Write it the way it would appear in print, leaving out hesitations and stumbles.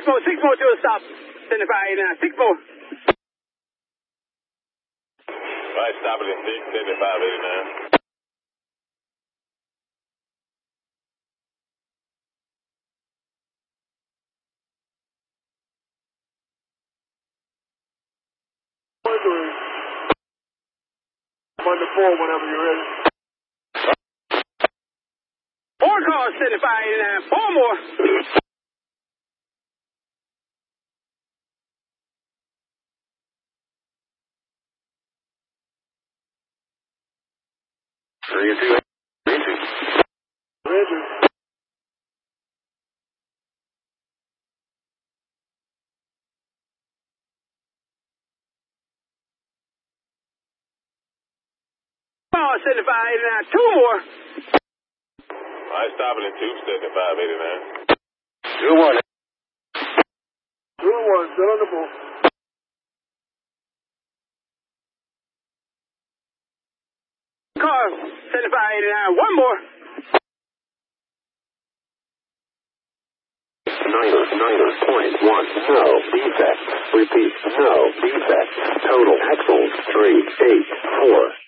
6 more to a stop. 7589. 6 more. Right, stop it at 6, 7589. One to 4 whenever you're ready. 4 cars, 7589. 4 more. Roger. Car, 7589. 2 more. Right, stop it at 2, 7589. 2-1. 2-1, still on the ball. Car, 7589. 1 more. Niner.1, no defect. Repeat, no defect. Total axles 384.